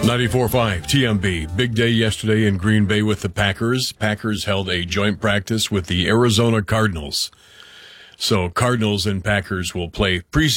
94.5 TMB. Big day yesterday in Green Bay with the Packers. Packers held a joint practice with the Arizona Cardinals. So Cardinals and Packers will play preseason